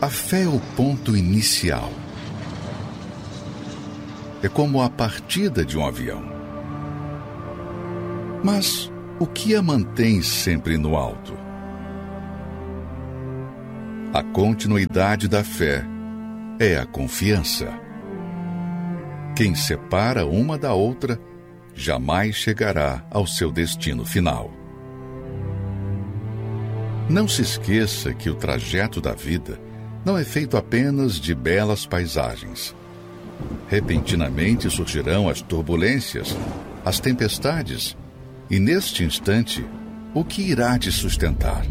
A fé é o ponto inicial. É como a partida de um avião. Mas o que a mantém sempre no alto? A continuidade da fé é a confiança. Quem separa uma da outra jamais chegará ao seu destino final. Não se esqueça que o trajeto da vida não é feito apenas de belas paisagens. Repentinamente surgirão as turbulências, as tempestades, e neste instante, o que irá te sustentar?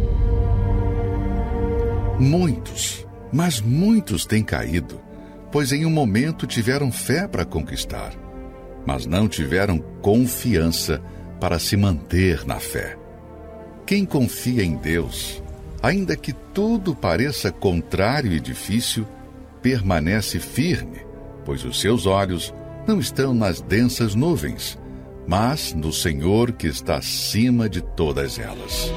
Muitos, mas muitos têm caído, pois em um momento tiveram fé para conquistar, mas não tiveram confiança para se manter na fé. Quem confia em Deus, ainda que tudo pareça contrário e difícil, permanece firme, pois os seus olhos não estão nas densas nuvens, mas no Senhor que está acima de todas elas.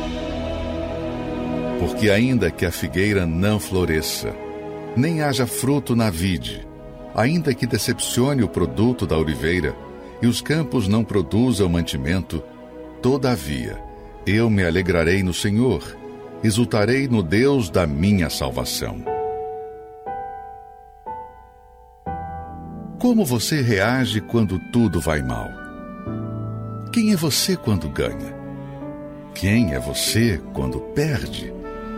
Porque ainda que a figueira não floresça, nem haja fruto na vide, ainda que decepcione o produto da oliveira, e os campos não produzam mantimento, todavia, eu me alegrarei no Senhor, exultarei no Deus da minha salvação. Como você reage quando tudo vai mal? Quem é você quando ganha? Quem é você quando perde?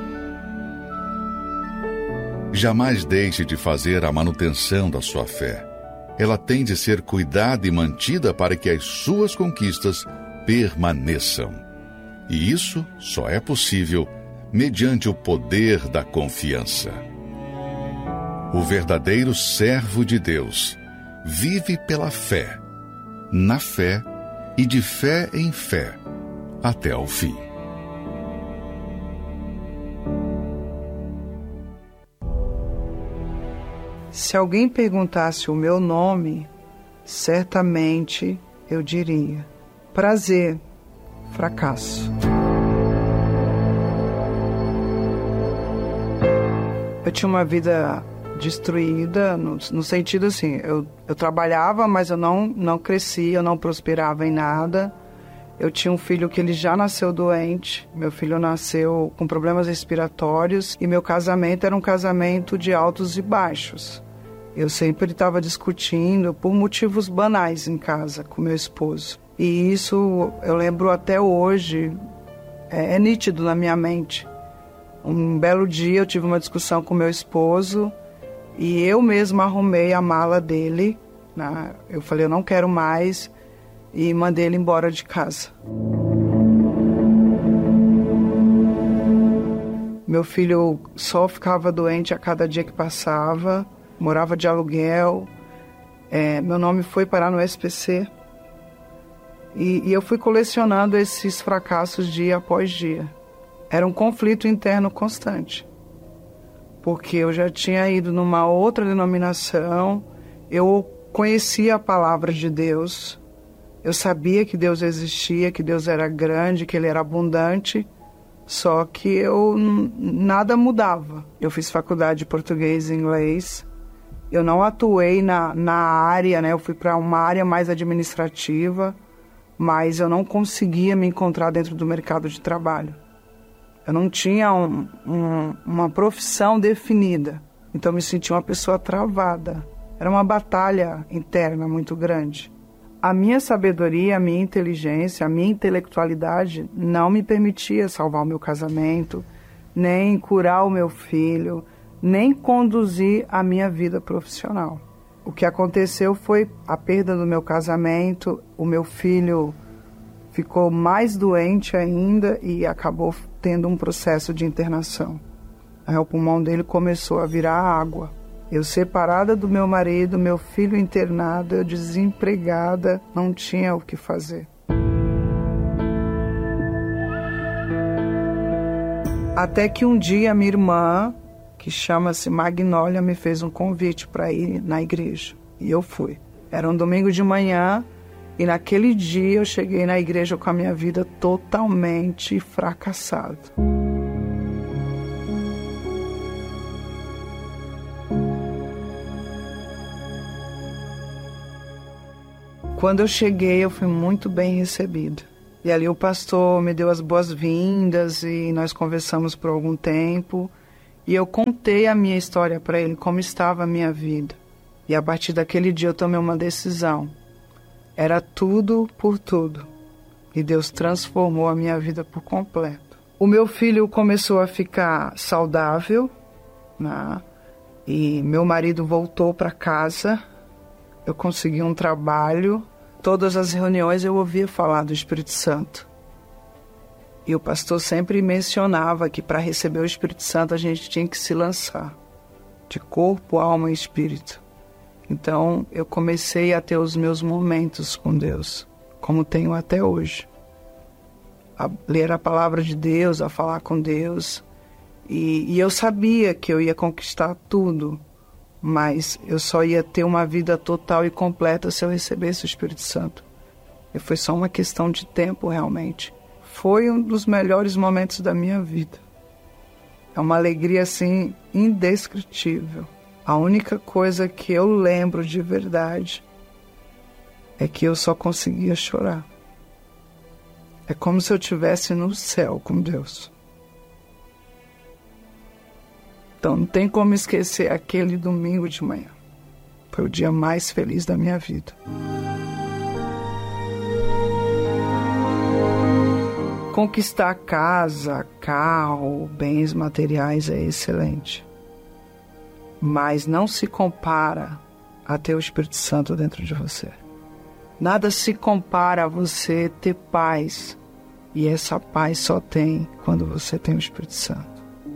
Jamais deixe de fazer a manutenção da sua fé. Ela tem de ser cuidada e mantida para que as suas conquistas permaneçam. E isso só é possível mediante o poder da confiança. O verdadeiro servo de Deus vive pela fé, na fé e de fé em fé, até o fim. Se alguém perguntasse o meu nome, certamente eu diria: prazer, fracasso. Eu tinha uma vida destruída, no sentido assim, eu trabalhava, mas eu não crescia, eu não prosperava em nada. Eu tinha um filho que ele já nasceu doente, meu filho nasceu com problemas respiratórios e meu casamento era um casamento de altos e baixos. Eu sempre estava discutindo por motivos banais em casa com meu esposo. E isso eu lembro até hoje, é nítido na minha mente. Um belo dia eu tive uma discussão com meu esposo e eu mesma arrumei a mala dele, né? Eu falei, eu não quero mais, e mandei ele embora de casa. Meu filho só ficava doente a cada dia que passava, morava de aluguel, meu nome foi parar no SPC. E eu fui colecionando esses fracassos dia após dia. Era um conflito interno constante, porque eu já tinha ido numa outra denominação, eu conhecia a palavra de Deus, eu sabia que Deus existia, que Deus era grande, que Ele era abundante, só que nada mudava. Eu fiz faculdade de português e inglês, eu não atuei na área, né? Eu fui para uma área mais administrativa, mas eu não conseguia me encontrar dentro do mercado de trabalho. Eu não tinha uma profissão definida, então eu me sentia uma pessoa travada. Era uma batalha interna muito grande. A minha sabedoria, a minha inteligência, a minha intelectualidade não me permitia salvar o meu casamento, nem curar o meu filho, nem conduzir a minha vida profissional. O que aconteceu foi a perda do meu casamento, o meu filho ficou mais doente ainda e acabou tendo um processo de internação. Aí o pulmão dele começou a virar água. Eu separada do meu marido, meu filho internado, eu desempregada, não tinha o que fazer. Até que um dia minha irmã, que chama-se Magnólia, me fez um convite para ir na igreja. E eu fui. Era um domingo de manhã e naquele dia eu cheguei na igreja com a minha vida totalmente fracassada. quando eu cheguei, eu fui muito bem recebida. E ali o pastor me deu as boas-vindas e nós conversamos por algum tempo. E eu contei a minha história para ele, como estava a minha vida. E a partir daquele dia eu tomei uma decisão. Era tudo por tudo. E Deus transformou a minha vida por completo. O meu filho começou a ficar saudável, né? E meu marido voltou para casa. Eu consegui um trabalho. Todas as reuniões eu ouvia falar do Espírito Santo. E o pastor sempre mencionava que para receber o Espírito Santo a gente tinha que se lançar. De corpo, alma e espírito. Então eu comecei a ter os meus momentos com Deus, como tenho até hoje. A ler a palavra de Deus, a falar com Deus. E eu sabia que eu ia conquistar tudo. Mas eu só ia ter uma vida total e completa se eu recebesse o Espírito Santo. E foi só uma questão de tempo, realmente. Foi um dos melhores momentos da minha vida. É uma alegria, assim, indescritível. A única coisa que eu lembro de verdade é que eu só conseguia chorar. É como se eu estivesse no céu com Deus. Então não tem como esquecer aquele domingo de manhã. Foi o dia mais feliz da minha vida. Conquistar casa, carro, bens materiais é excelente. Mas não se compara a ter o Espírito Santo dentro de você. Nada se compara a você ter paz. E essa paz só tem quando você tem o Espírito Santo.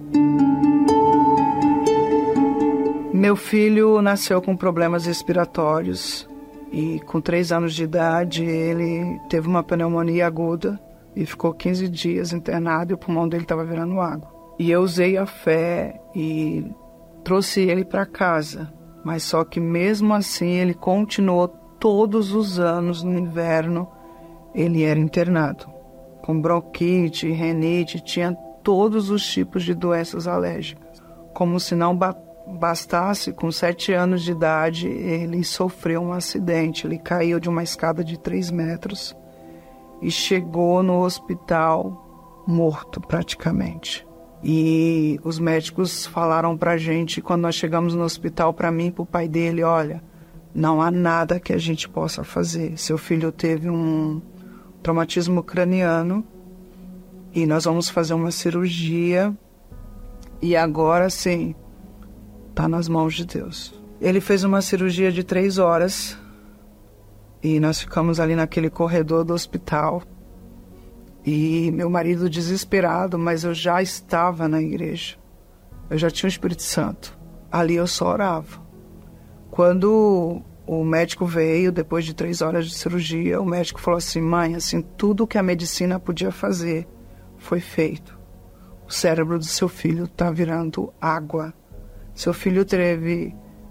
Meu filho nasceu com problemas respiratórios e com 3 anos de idade ele teve uma pneumonia aguda e ficou 15 dias internado e o pulmão dele estava virando água. E eu usei a fé e trouxe ele para casa, mas só que mesmo assim ele continuou todos os anos no inverno, ele era internado. Com bronquite, renite, tinha todos os tipos de doenças alérgicas. Como se não bastasse, com 7 anos de idade, ele sofreu um acidente. Ele caiu de uma escada de 3 metros e chegou no hospital morto praticamente. E os médicos falaram pra gente, quando nós chegamos no hospital, pra mim e pro pai dele, olha, não há nada que a gente possa fazer. Seu filho teve um traumatismo craniano e nós vamos fazer uma cirurgia e agora sim está nas mãos de Deus. Ele fez uma cirurgia de 3 horas e nós ficamos ali naquele corredor do hospital e meu marido desesperado, mas eu já estava na igreja, eu já tinha o Espírito Santo, ali eu só orava. Quando o médico veio, depois de 3 horas de cirurgia, o médico falou assim, mãe, assim, tudo que a medicina podia fazer foi feito. O cérebro do seu filho está virando água. Seu filho teve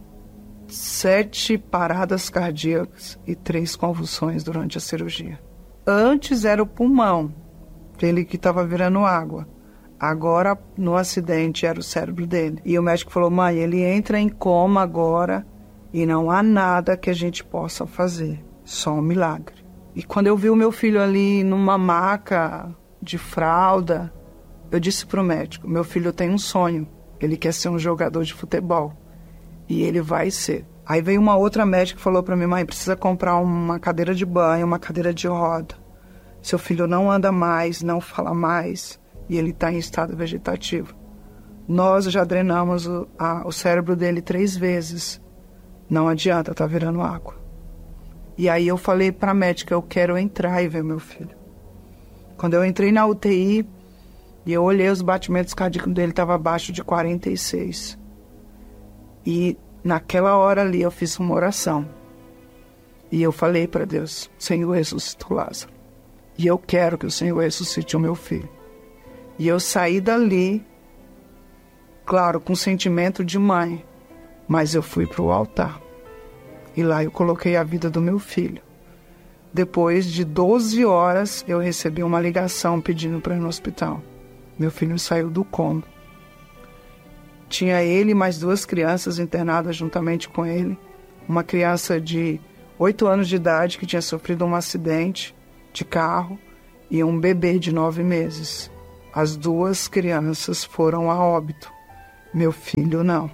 7 paradas cardíacas e 3 convulsões durante a cirurgia. Antes era o pulmão, ele que estava virando água. Agora, no acidente, era o cérebro dele. E o médico falou, mãe, ele entra em coma agora e não há nada que a gente possa fazer, só um milagre. E quando eu vi o meu filho ali numa maca de fralda, eu disse para o médico, meu filho tem um sonho, ele quer ser um jogador de futebol e ele vai ser. Aí veio uma outra médica e falou para mim, mãe, precisa comprar uma cadeira de banho, uma cadeira de roda. Seu filho não anda mais, não fala mais e ele está em estado vegetativo. Nós já drenamos o cérebro dele 3 vezes. Não adianta, tá virando água. E aí eu falei pra médica, eu quero entrar e ver meu filho. Quando eu entrei na UTI, e eu olhei os batimentos cardíacos dele, estava abaixo de 46. E naquela hora ali eu fiz uma oração. E eu falei para Deus, Senhor, ressuscitou Lázaro. E eu quero que o Senhor ressuscite o meu filho. E eu saí dali, claro, com sentimento de mãe. Mas eu fui para o altar. E lá eu coloquei a vida do meu filho. Depois de 12 horas, eu recebi uma ligação pedindo para ir no hospital. Meu filho saiu do coma. Tinha ele e mais 2 crianças internadas juntamente com ele. Uma criança de 8 anos de idade, que tinha sofrido um acidente de carro, e um bebê de 9 meses. As 2 crianças foram a óbito. Meu filho não.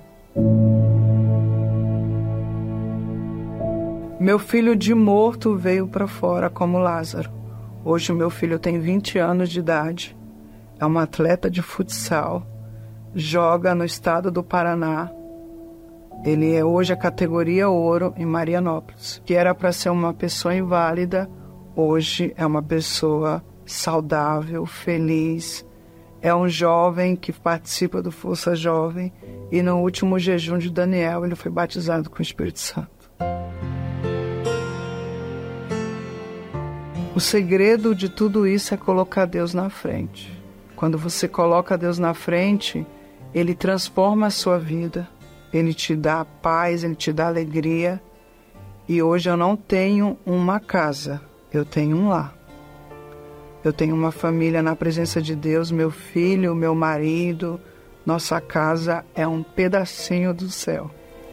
Meu filho de morto veio para fora como Lázaro. Hoje meu filho tem 20 anos de idade, é um atleta de futsal, joga no estado do Paraná. Ele é hoje a categoria ouro em Marianópolis, que era para ser uma pessoa inválida, hoje é uma pessoa saudável, feliz. É um jovem que participa do Força Jovem e no último jejum de Daniel ele foi batizado com o Espírito Santo. O segredo de tudo isso é colocar Deus na frente. Quando você coloca Deus na frente, Ele transforma a sua vida, Ele te dá paz, Ele te dá alegria. E hoje eu não tenho uma casa, eu tenho um lar. Eu tenho uma família na presença de Deus, meu filho, meu marido. Nossa casa é um pedacinho do céu.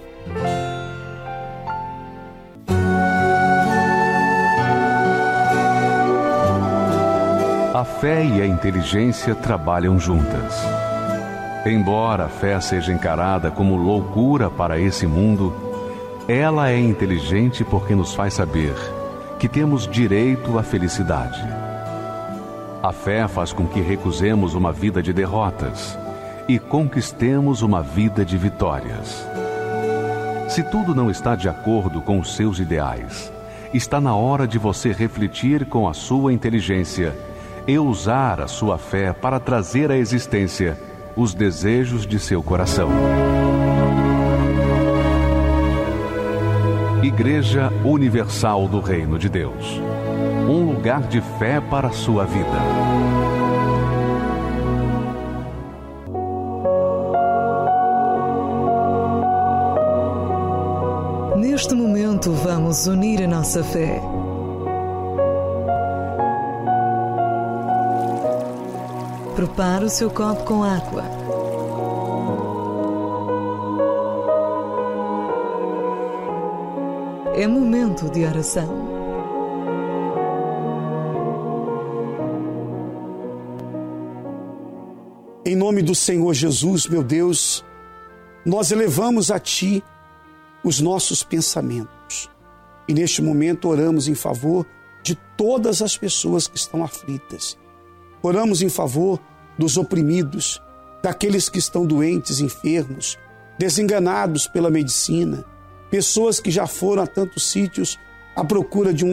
A fé e a inteligência trabalham juntas. Embora a fé seja encarada como loucura para esse mundo, ela é inteligente porque nos faz saber que temos direito à felicidade. A fé faz com que recusemos uma vida de derrotas e conquistemos uma vida de vitórias. Se tudo não está de acordo com os seus ideais, está na hora de você refletir com a sua inteligência e usar a sua fé para trazer à existência os desejos de seu coração. Igreja Universal do Reino de Deus. Um lugar de fé para a sua vida. Neste momento vamos unir a nossa fé. Prepare o seu copo com água. É momento de oração. Em nome do Senhor Jesus, meu Deus, nós elevamos a Ti os nossos pensamentos. E neste momento oramos em favor de todas as pessoas que estão aflitas. Oramos em favor dos oprimidos, daqueles que estão doentes, enfermos, desenganados pela medicina, pessoas que já foram a tantos sítios à procura de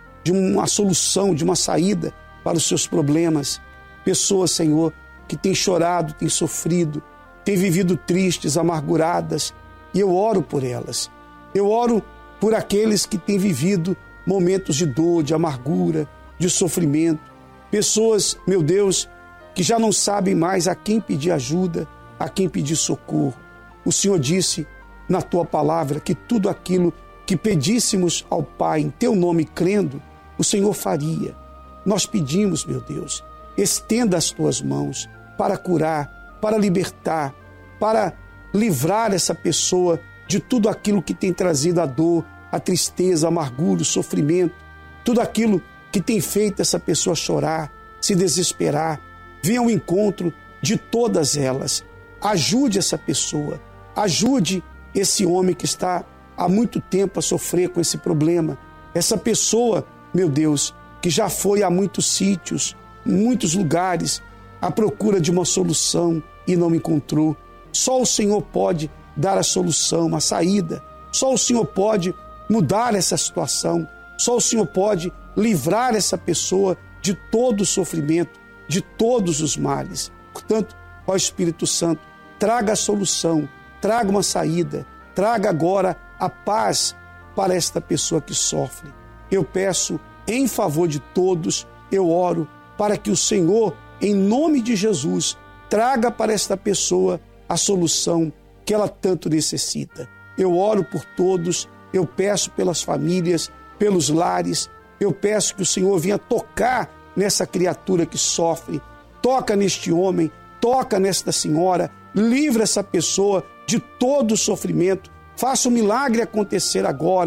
uma solução, de uma saída para os seus problemas. Pessoas, Senhor, que têm chorado, têm sofrido, têm vivido tristes, amarguradas, e eu oro por elas. Eu oro por aqueles que têm vivido momentos de dor, de amargura, de sofrimento. Pessoas, meu Deus, que já não sabem mais a quem pedir ajuda, a quem pedir socorro. O Senhor disse na Tua palavra que tudo aquilo que pedíssemos ao Pai em Teu nome crendo, o Senhor faria. Nós pedimos, meu Deus, estenda as Tuas mãos para curar, para libertar, para livrar essa pessoa de tudo aquilo que tem trazido a dor, a tristeza, a amargura, o sofrimento, tudo aquilo que tem feito essa pessoa chorar, se desesperar. Venha ao encontro de todas elas. Ajude essa pessoa. Ajude esse homem que está há muito tempo a sofrer com esse problema. Essa pessoa, meu Deus, que já foi a muitos sítios, muitos lugares, à procura de uma solução e não encontrou. Só o Senhor pode dar a solução, a saída. Só o Senhor pode mudar essa situação. Só o Senhor pode livrar essa pessoa de todo o sofrimento, de todos os males. Portanto, ó Espírito Santo, traga a solução, traga uma saída, traga agora a paz para esta pessoa que sofre. Eu peço em favor de todos, eu oro para que o Senhor, em nome de Jesus, traga para esta pessoa a solução que ela tanto necessita. Eu oro por todos, eu peço pelas famílias, pelos lares, eu peço que o Senhor venha tocar nessa criatura que sofre, toca neste homem, toca nesta senhora, livra essa pessoa de todo o sofrimento, faça o milagre acontecer agora,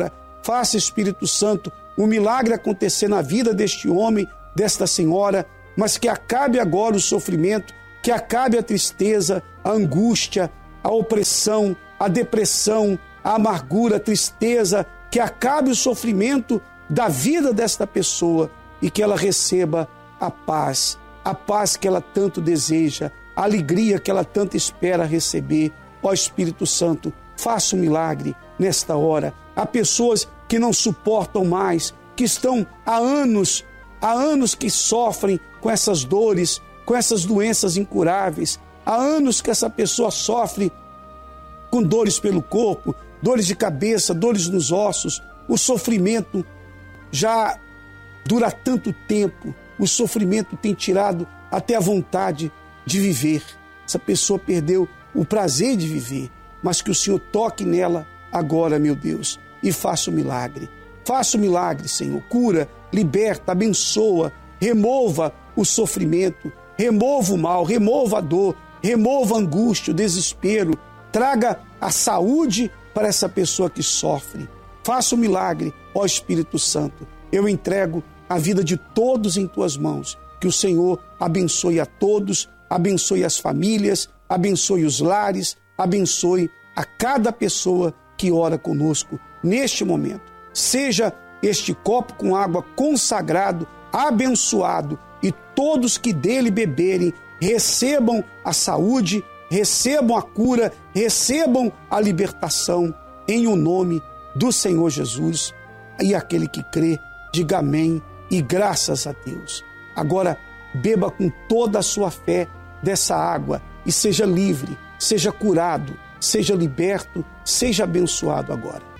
Faça, Espírito Santo, um milagre acontecer na vida deste homem, desta senhora, mas que acabe agora o sofrimento, que acabe a tristeza, a angústia, a opressão, a depressão, a amargura, a tristeza, que acabe o sofrimento da vida desta pessoa e que ela receba a paz que ela tanto deseja, a alegria que ela tanto espera receber. Ó Espírito Santo, faça um milagre nesta hora. Há pessoas que não suportam mais, que estão há anos que sofrem com essas dores, com essas doenças incuráveis. Há anos que essa pessoa sofre com dores pelo corpo, dores de cabeça, dores nos ossos. O sofrimento já dura tanto tempo, o sofrimento tem tirado até a vontade de viver. Essa pessoa perdeu o prazer de viver, mas que o Senhor toque nela agora, meu Deus, e faça um milagre. Faça um milagre, Senhor. Cura, liberta, abençoa, remova o sofrimento, remova o mal, remova a dor, remova a angústia, o desespero. Traga a saúde para essa pessoa que sofre. Faça um milagre, ó Espírito Santo. Eu entrego a vida de todos em tuas mãos. Que o Senhor abençoe a todos, abençoe as famílias, abençoe os lares, abençoe a cada pessoa que ora conosco neste momento. Seja este copo com água consagrado, abençoado, e todos que dele beberem recebam a saúde, recebam a cura, recebam a libertação, em o nome do Senhor Jesus. E aquele que crê, diga amém e graças a Deus. Agora, beba com toda a sua fé dessa água e seja livre, seja curado, seja liberto, seja abençoado agora.